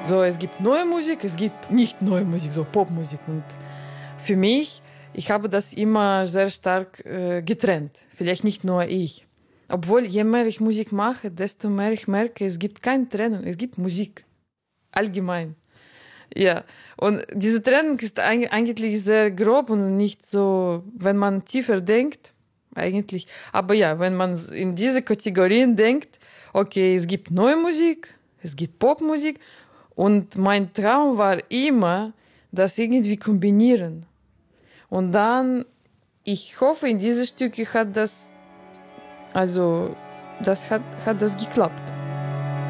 So, es gibt neue Musik, es gibt nicht neue Musik, so Popmusik. Und für mich, ich habe das immer sehr stark getrennt. Vielleicht nicht nur ich. Obwohl, je mehr ich Musik mache, desto mehr ich merke, es gibt keine Trennung, es gibt Musik. Allgemein. Ja, und diese Trennung ist eigentlich sehr grob und nicht so, wenn man tiefer denkt, eigentlich. Aber ja, wenn man in diese Kategorien denkt, okay, es gibt neue Musik, es gibt Popmusik und mein Traum war immer, das irgendwie kombinieren. Und dann, ich hoffe, in diesem Stück hat das, also, hat das geklappt.